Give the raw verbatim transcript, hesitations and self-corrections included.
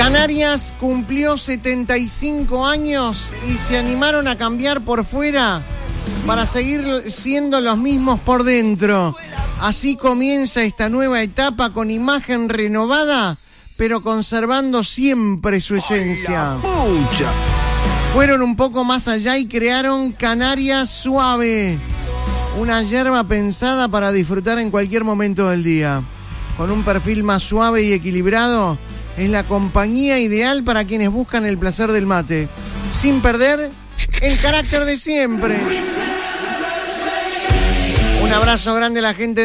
Canarias cumplió setenta y cinco años y se animaron a cambiar por fuera para seguir siendo los mismos por dentro. Así comienza esta nueva etapa con imagen renovada, pero conservando siempre su esencia. Fueron un poco más allá y crearon Canarias Suave, una yerba pensada para disfrutar en cualquier momento del día. Con un perfil más suave y equilibrado, es la compañía ideal para quienes buscan el placer del mate, sin perder el carácter de siempre. Un abrazo grande a la gente